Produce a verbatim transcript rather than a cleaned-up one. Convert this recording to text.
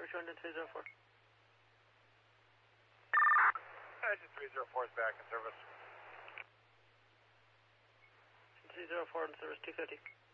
return to three zero four. Engine three zero four is back in service. three zero four in service two fifty.